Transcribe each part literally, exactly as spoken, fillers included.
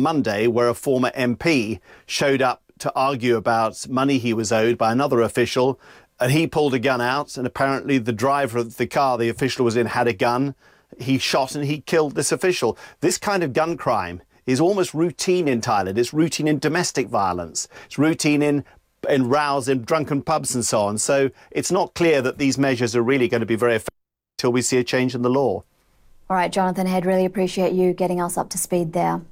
on Monday, where a former M P showed up to argue about money he was owed by another official, and he pulled a gun out, and apparently the driver of the car the official was in had a gun. He shot and he killed this official. This kind of gun crime is almost routine in Thailand. It's routine in domestic violence. It's routine in in rows in drunken pubs and so on. So it's not clear that these measures are really going to be very effective until we see a change in the law. All right, Jonathan Head, really appreciate you getting us up to speed there.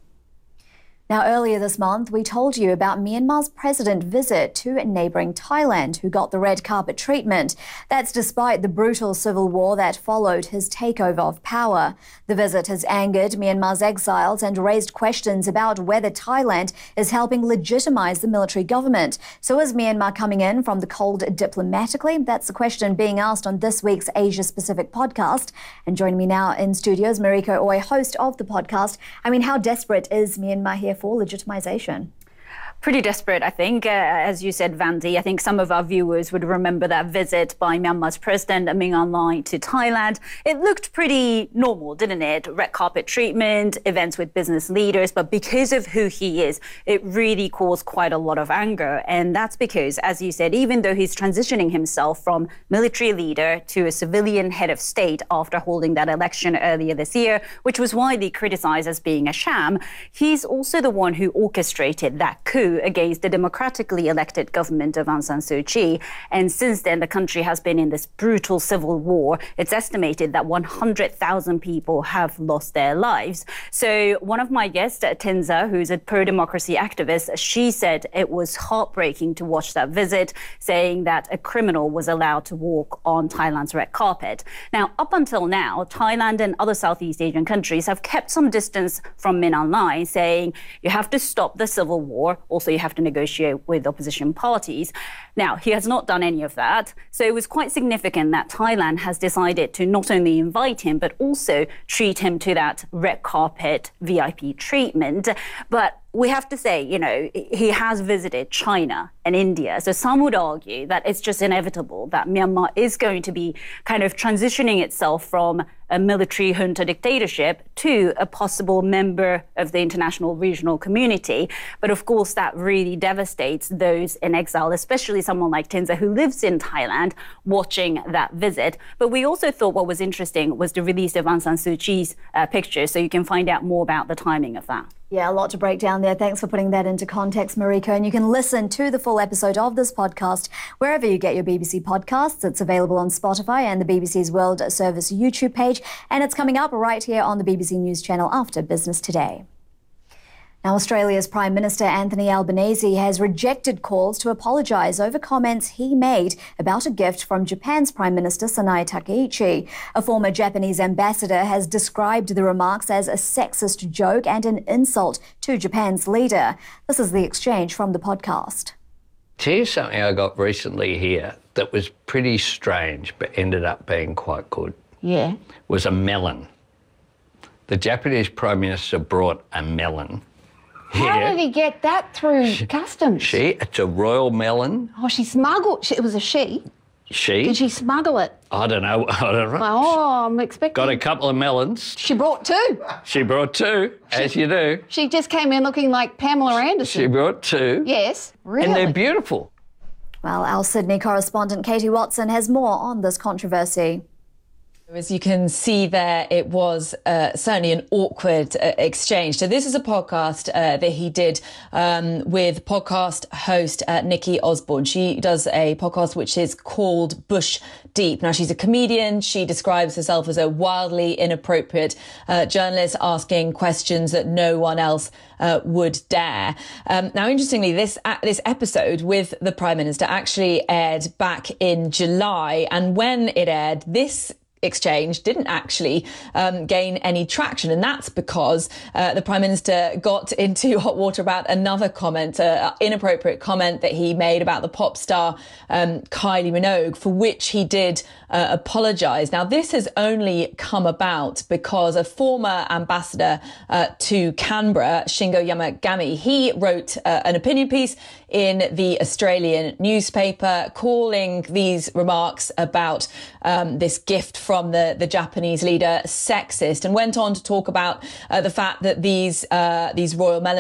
Now, earlier this month, we told you about Myanmar's president's visit to neighbouring Thailand, who got the red carpet treatment. That's despite the brutal civil war that followed his takeover of power. The visit has angered Myanmar's exiles and raised questions about whether Thailand is helping legitimise the military government. So is Myanmar coming in from the cold diplomatically? That's the question being asked on this week's Asia-Pacific podcast. And joining me now in studio is Mariko Ooi, host of the podcast. I mean, how desperate is Myanmar here for legitimisation? Pretty desperate, I think. Uh, as you said, Vandy, I think some of our viewers would remember that visit by Myanmar's president, Min Aung Hlaing, to Thailand. It looked pretty normal, didn't it? Red carpet treatment, events with business leaders. But because of who he is, it really caused quite a lot of anger. And that's because, as you said, even though he's transitioning himself from military leader to a civilian head of state after holding that election earlier this year, which was widely criticized as being a sham, he's also the one who orchestrated that coup against the democratically elected government of Aung San Suu Kyi. And since then, the country has been in this brutal civil war. It's estimated that one hundred thousand people have lost their lives. So one of my guests, Tenza, who's a pro-democracy activist, she said it was heartbreaking to watch that visit, saying that a criminal was allowed to walk on Thailand's red carpet. Now, up until now, Thailand and other Southeast Asian countries have kept some distance from Min Aung Hlaing, saying you have to stop the civil war. Also, you have to negotiate with opposition parties. Now, he has not done any of that. So it was quite significant that Thailand has decided to not only invite him, but also treat him to that red carpet V I P treatment. But we have to say, you know, he has visited China and India. So some would argue that it's just inevitable that Myanmar is going to be kind of transitioning itself from a military junta dictatorship to a possible member of the international regional community. But of course, that really devastates those in exile, especially someone like Tenza, who lives in Thailand, watching that visit. But we also thought what was interesting was the release of Aung San Suu Kyi's uh, pictures, so you can find out more about the timing of that. Yeah, a lot to break down there. Thanks for putting that into context, Mariko. And you can listen to the full episode of this podcast wherever you get your B B C podcasts. It's available on Spotify and the B B C's World Service YouTube page. And it's coming up right here on the B B C News channel after Business Today. Now, Australia's Prime Minister Anthony Albanese has rejected calls to apologise over comments he made about a gift from Japan's Prime Minister Sanae Takaichi. A former Japanese ambassador has described the remarks as a sexist joke and an insult to Japan's leader. This is the exchange from the podcast. Here's something I got recently here that was pretty strange but ended up being quite good. Yeah. Was a melon. The Japanese Prime Minister brought a melon. How Yeah. did he get that through She- customs? She, it's a royal melon. Oh, she smuggled. She, it was a she. She, Did she smuggle it? I don't know, I don't know. Oh, I'm expecting. Got a couple of melons. She brought two. She brought two, as you do. She just came in looking like Pamela Anderson. She brought two. Yes, really. And they're beautiful. Well, our Sydney correspondent Katie Watson has more on this controversy. As you can see there, it was uh, certainly an awkward uh, exchange. So this is a podcast uh, that he did um, with podcast host uh, Nikki Osborne. She does a podcast which is called Bush Deep. Now, she's a comedian. She describes herself as a wildly inappropriate uh, journalist asking questions that no one else uh, would dare. Um, now, interestingly, this uh, this episode with the Prime Minister actually aired back in July. And when it aired, this exchange didn't actually um, gain any traction, and that's because uh, the Prime Minister got into hot water about another comment, uh, inappropriate comment that he made about the pop star um, Kylie Minogue, for which he did uh, apologise. Now, this has only come about because a former ambassador uh, to Canberra, Shingo Yamagami, he wrote uh, an opinion piece in the Australian newspaper calling these remarks about um, this gift from the, the Japanese leader sexist, and went on to talk about uh, the fact that these uh, these royal melons